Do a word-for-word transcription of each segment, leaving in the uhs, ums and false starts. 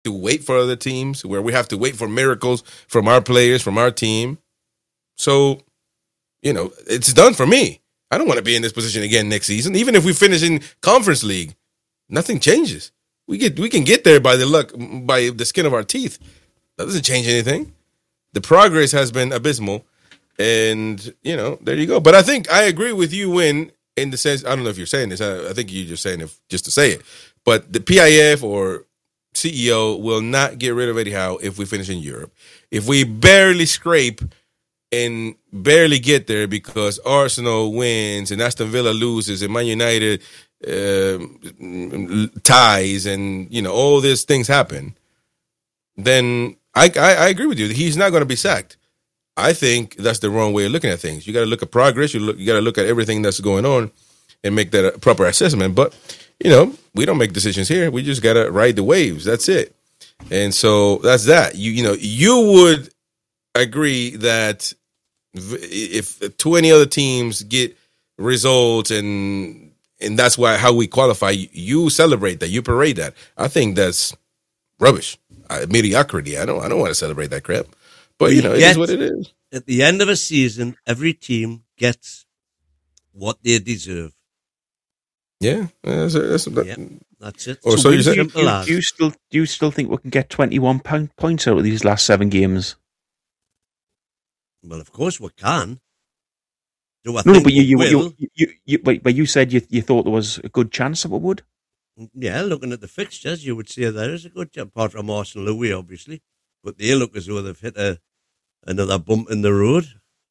to wait for other teams, where we have to wait for miracles from our players, from our team. So, you know, it's done for me. I don't want to be in this position again next season. Even if we finish in Conference League, nothing changes. We get we can get there by the luck, by the skin of our teeth. That doesn't change anything. The progress has been abysmal, and you know, there you go. But I think I agree with you, Win, in the sense, I don't know if you're saying this. I, I think you're just saying it just to say it. But the P I F or C E O will not get rid of Eddie Howe if we finish in Europe. If we barely scrape and barely get there because Arsenal wins and Aston Villa loses and Man United uh, ties and, you know, all these things happen, then I, I, I agree with you. He's not going to be sacked. I think that's the wrong way of looking at things. You got to look at progress. You look, you got to look at everything that's going on and make that a proper assessment. But, you know, we don't make decisions here. We just got to ride the waves. That's it. And so that's that. You, you know, you would agree that if twenty other teams get results and and that's why how we qualify, you celebrate that, you parade that. I think that's rubbish, uh, mediocrity. I don't I don't want to celebrate that crap. But you know, it is what it is. At the end of a season, every team gets what they deserve. Yeah, that's, that's, that, yeah, that's it. Or so, so you say, do, you, do you still do you still think we can get twenty-one points out of these last seven games? Well, of course we can. Do I no, think but you, you, we will? you, you, you, but, but you said you, you thought there was a good chance that we would. Yeah, looking at the fixtures, you would say there is a good chance, apart from Arsenal away, obviously. But they look as though they've hit a, another bump in the road.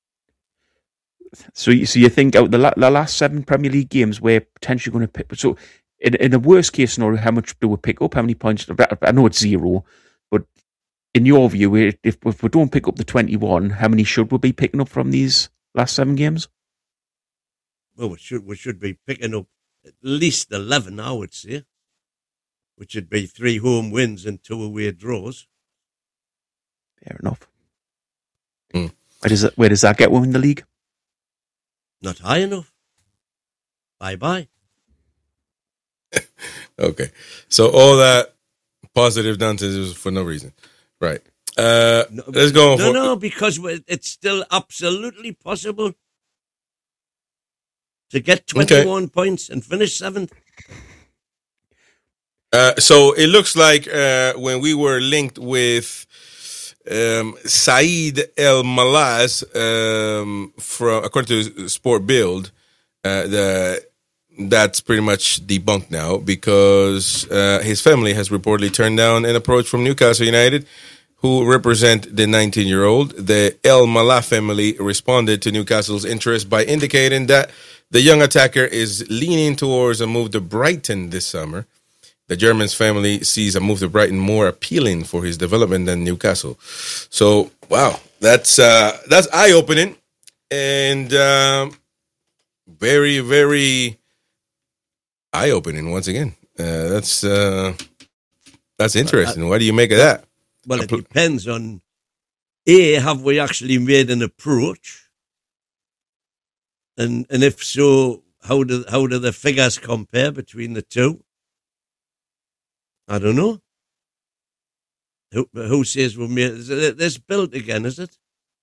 So, you, so you think out the, la- the last seven Premier League games, we're potentially going to pick. So, in, in a worst case scenario, how much do we pick up? How many points? I know it's zero, but in your view, if, if we don't pick up the twenty-one, how many should we be picking up from these last seven games? Well, we should we should be picking up at least eleven, I would say, which would be three home wins and two away draws. Fair enough. Mm. Where does that, where does that get one in the league? Not high enough. Bye-bye. Okay. So all that positive nonsense is for no reason. Right. Uh, no, let's go on. No, for- no, because it's still absolutely possible to get twenty-one okay. points and finish seventh. Uh, so it looks like uh, when we were linked with um, Saeed El Malaz, um, from according to Sport Build, uh, the that's pretty much debunked now because uh, his family has reportedly turned down an approach from Newcastle United, who represent the nineteen-year-old. The El Malaz family responded to Newcastle's interest by indicating that the young attacker is leaning towards a move to Brighton this summer. The German's family sees a move to Brighton more appealing for his development than Newcastle. So, wow, that's uh, that's eye-opening and uh, very, very eye-opening once again. Uh, that's uh, that's interesting. What do you make of that? Well, it depends on, A, have we actually made an approach? And and if so, how do how do the figures compare between the two? I don't know. Who, who says we made this built again? Is it?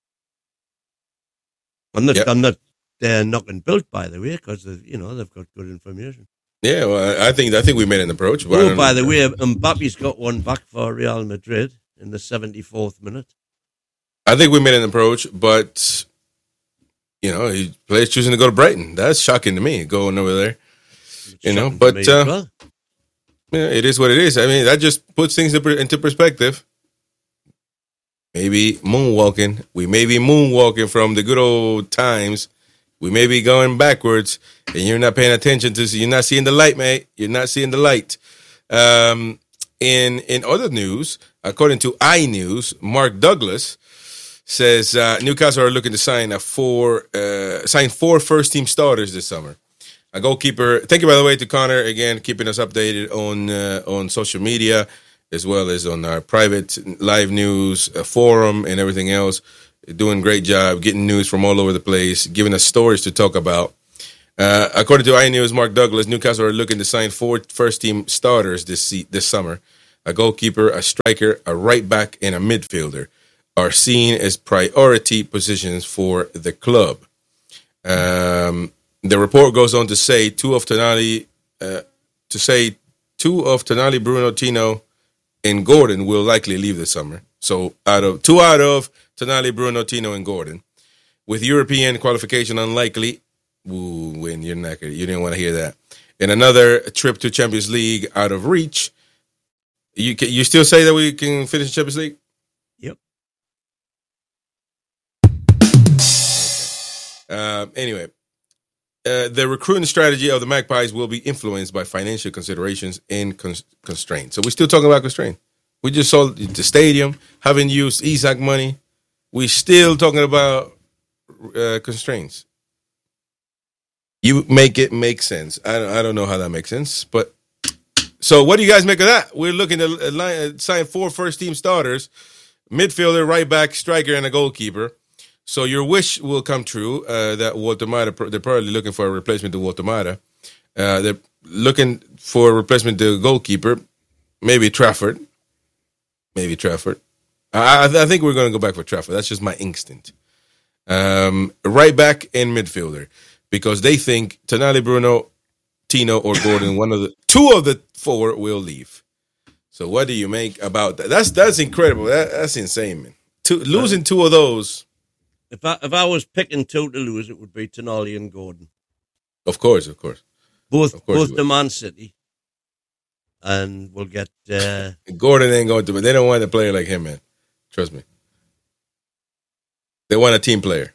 I'm not. Yep. I'm not uh, knocking built, by the way, because you know they've got good information. Yeah, well, I think I think we made an approach. But oh, by know. the way, Mbappe's got one back for Real Madrid in the seventy-fourth minute. I think we made an approach, but you know, he players choosing to go to Brighton. That's shocking to me, going over there. It's you know, but uh, well. yeah, it is what it is. I mean, that just puts things into perspective. Maybe moonwalking. We may be moonwalking from the good old times. We may be going backwards, and you're not paying attention to. You're not seeing the light, mate. You're not seeing the light. Um, in in other news, according to iNews, Mark Douglas says uh, Newcastle are looking to sign a four uh, sign four first team starters this summer. A goalkeeper. Thank you, by the way, to Connor again, keeping us updated on uh, on social media as well as on our private live news uh, forum and everything else. Doing a great job getting news from all over the place, giving us stories to talk about. Uh, according to iNews, Mark Douglas, Newcastle are looking to sign four first team starters this this summer. a goalkeeper, a striker, a right back, and a midfielder are seen as priority positions for the club. Um, the report goes on to say two of Tonali, uh, to say two of Tonali, Bruno, Tino, and Gordon will likely leave this summer. So out of two out of Tonali, Bruno, Tino, and Gordon, with European qualification unlikely. Ooh, win, you're not gonna, you didn't want to hear that. And another trip to Champions League out of reach. You can, you still say that we can finish Champions League? Yep. Uh, anyway, uh, the recruiting strategy of the Magpies will be influenced by financial considerations and cons- constraints. So we're still talking about constraint. We just saw the stadium, haven't used Isak money. We're still talking about uh, constraints. You make it make sense. I don't, I don't know how that makes sense, but so what do you guys make of that? We're looking to uh, sign four first-team starters, midfielder, right back, striker, and a goalkeeper. So your wish will come true. Uh, that Walter Mata, they're probably looking for a replacement to Walter Mata. Uh, they're looking for a replacement to goalkeeper, maybe Trafford. Maybe Trafford. I, I think we're going to go back for Trafford. That's just my instinct. Um, right back and midfielder, because they think Tonali, Bruno, Tino, or Gordon, one of the two of the four will leave. So what do you make about that? That's that's incredible. That, that's insane, man. Two, losing two of those. If I if I was picking two to lose, it would be Tonali and Gordon. Of course, of course. Both of course both the Man City, and we'll get uh, Gordon ain't going to, but they don't want a player like him, man. Trust me. They want a team player.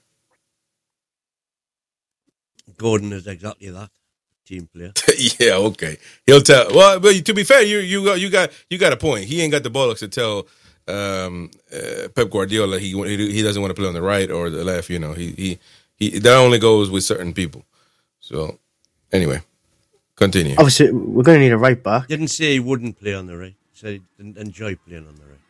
Gordon is exactly that. Team player. Yeah, okay. He'll tell. Well, but to be fair, you you got you got you got a point. He ain't got the bollocks to tell um, uh, Pep Guardiola he he doesn't want to play on the right or the left. You know, he he he that only goes with certain people. So anyway, continue. Obviously, we're going to need a right back. Didn't say he wouldn't play on the right. He said he didn't enjoy playing on the right.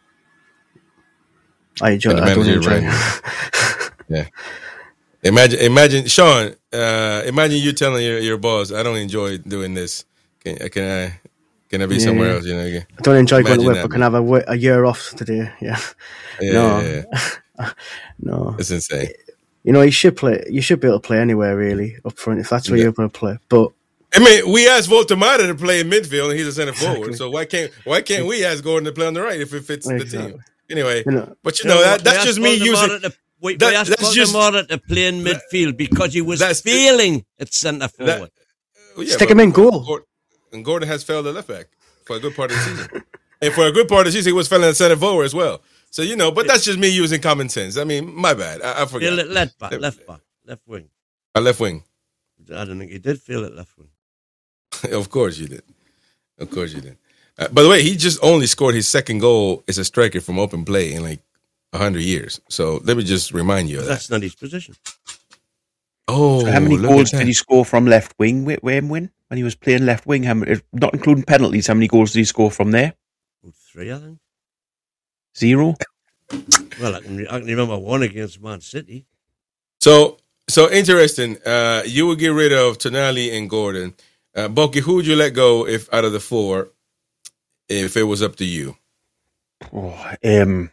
I enjoy. I don't enjoy. Right. Yeah. Imagine, imagine, Sean. Uh, imagine you telling your, your boss, "I don't enjoy doing this. Can, can I? Can I be yeah. somewhere else?" You know. Again? I don't enjoy imagine going to work. I can have a, a year off today. Yeah. yeah no. Yeah, yeah. no. It's insane. You know, you should play. You should be able to play anywhere, really, up front, if that's where yeah. you're going to play. But I mean, we asked Walter Mata to play in midfield, and he's a center exactly. forward. So why can't why can't we ask Gordon to play on the right if it fits exactly. the team? Anyway, you know, but you know, that, that's just me using. We, that, we asked that's just Mata to play in midfield because he was failing at centre forward. That, well, yeah, Stick him in goal. Gordon, and Gordon has failed at left back for a good part of the season. And for a good part of the season, he was failing at centre forward as well. So, you know, but that's just me using common sense. I mean, my bad. I, I forgot. Yeah, left back, left back, left wing. A left wing. I don't think he did fail at left wing. Of course you did. Of course you did. Uh, by the way, he just only scored his second goal as a striker from open play in like a hundred years. So let me just remind you of that. That's not his position. Oh, so how many goals did he score from left wing, Wayne Win, when he was playing left wing? How many, not including penalties, how many goals did he score from there? Three, I think. Zero? Well, I can, I can remember one against Man City. So, so interesting. Uh, you would get rid of Tonali and Gordon. Uh, Bulky, who would you let go if out of the four, if it was up to you? Oh, um...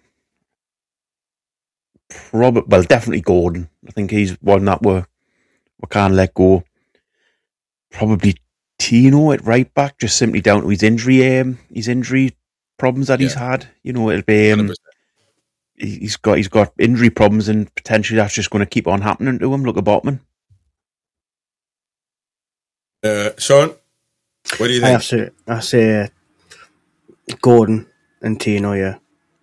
Probably, well, definitely Gordon. I think he's one that we we can't let go. Probably Tino at right back, just simply down to his injury, um, his injury problems that yeah. he's had. You know, it'll be um, he's got he's got injury problems, and potentially that's just going to keep on happening to him. Look at Botman. Uh, Sean, what do you think? I have to, I say uh, Gordon and Tino. Yeah.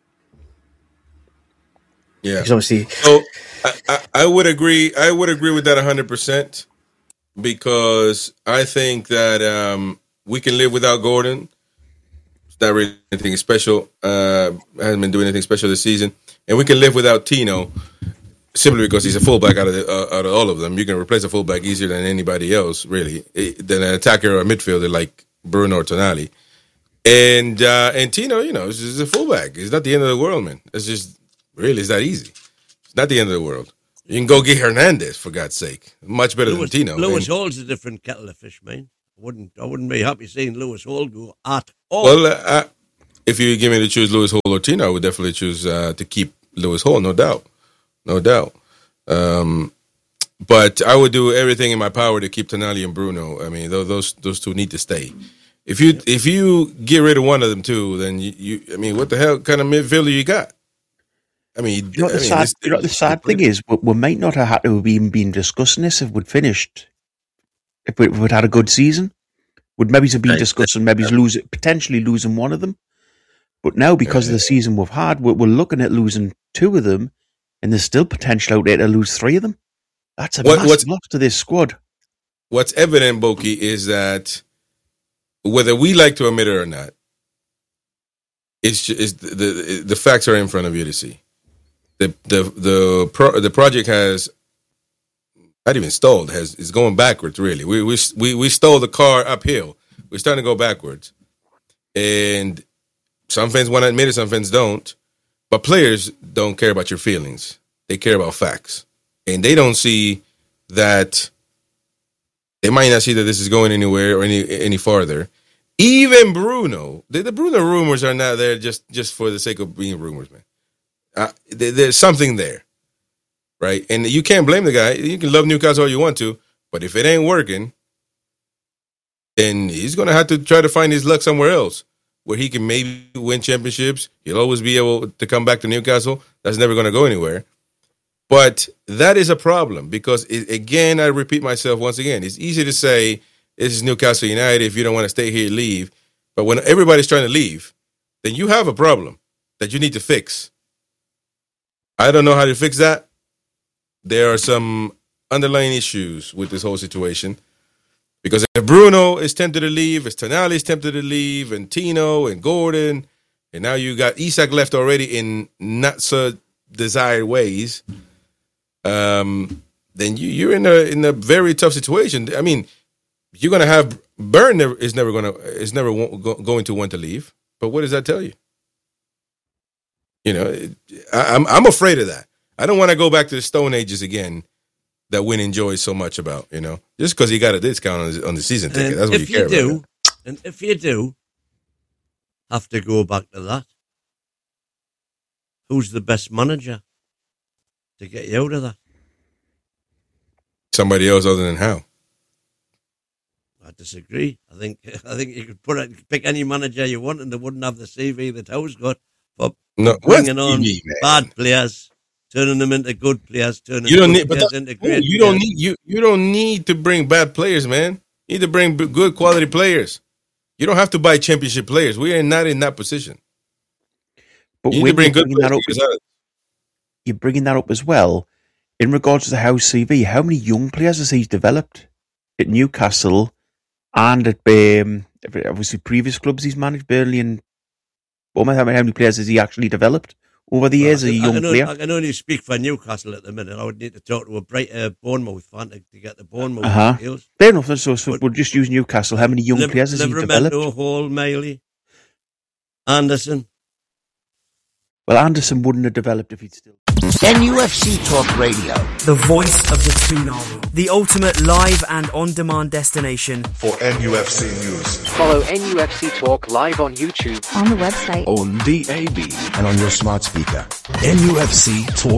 Yeah. Because obviously, so I, I, I would agree. I would agree with that a hundred percent because I think that um, we can live without Gordon. It's not really anything special. Uh, hasn't been doing anything special this season, and we can live without Tino simply because he's a fullback out of the, uh, out of all of them. You can replace a fullback easier than anybody else, really, than an attacker or a midfielder like Bruno or Tonali. And uh, and Tino, you know, is just a fullback. It's not the end of the world, man. It's just. Really, it's that easy. It's not the end of the world. You can go get Hernandez, for God's sake. Much better Lewis, than Tino. Lewis Hall's a different kettle of fish, man. I wouldn't, I wouldn't be happy seeing Lewis Hall go at all. Well, uh, if you give me to choose Lewis Hall or Tino, I would definitely choose uh, to keep Lewis Hall, no doubt, no doubt. Um, but I would do everything in my power to keep Tonali and Bruno. I mean, those those, those two need to stay. If you if you get rid of one of them too, then you, you I mean, what the hell kind of midfielder you got? I mean, you know, I the, mean, sad, this, you know the sad thing is, we, we might not have had to have even been discussing this if we'd finished. If, we, if we'd had a good season, would maybe have been discussing maybe lose potentially losing one of them. But now, because of the season we've had, we're, we're looking at losing two of them, and there's still potential out there to lose three of them. That's a what, massive loss to this squad. What's evident, Boki, is that whether we like to admit it or not, it's just, the, the the facts are in front of you to see. The the the pro, the project has not even stalled, has is going backwards. Really, we we we we stole the car uphill. We're starting to go backwards, and some fans want to admit it, some fans don't. But players don't care about your feelings; they care about facts, and they don't see that. They might not see that this is going anywhere or any any farther. Even Bruno, the, the Bruno rumors are not there just, just for the sake of being rumors, man. Uh, there, there's something there, right? And you can't blame the guy. You can love Newcastle all you want to, but if it ain't working, then he's going to have to try to find his luck somewhere else where he can maybe win championships. He'll always be able to come back to Newcastle. That's never going to go anywhere. But that is a problem because, it, again, I repeat myself once again. It's easy to say, this is Newcastle United. If you don't want to stay here, leave. But when everybody's trying to leave, then you have a problem that you need to fix. I don't know how to fix that. There are some underlying issues with this whole situation. Because if Bruno is tempted to leave, if Tonali is tempted to leave, and Tino and Gordon, and now you got Isak left already in not so desired ways, um, then you, you're in a in a very tough situation. I mean, you're going to have Burn is never going to is never going to want to leave. But what does that tell you? You know, I, I'm I'm afraid of that. I don't want to go back to the Stone Ages again that Win enjoys so much about. You know, just because he got a discount on the, on the season ticket. And that's what you care you do, about. And if you do have to go back to that, who's the best manager to get you out of that? Somebody else other than Howe. I disagree. I think I think you could put it, pick any manager you want, and they wouldn't have the C V that Howe's got for no, bringing on C V, bad players, turning them into good players, turning you don't good need, players but into great you players. don't need you you don't need to bring bad players, man. You need to bring good quality players. You don't have to buy championship players. We are not in that position. But you need to bring good that players. Up, you're bringing that up as well in regards to the Howe C V. How many young players has he developed at Newcastle? And at um, obviously previous clubs he's managed, Burnley and Bournemouth, how many players has he actually developed over the years well, as a young I can, player? I can only speak for Newcastle at the minute. I would need to talk to a bright uh, Bournemouth fan to, to get the Bournemouth uh-huh. skills. Fair enough. So, so we'll just use Newcastle. How many young Liv- players has he developed? Livramento, Hall, Miley, Anderson. Well, Anderson wouldn't have developed if he'd still... N U F C Talk Radio. The voice of the Toon Army. The ultimate live and on-demand destination for N U F C news. Follow N U F C Talk live on YouTube, on the website, on D A B, and on your smart speaker. N U F C Talk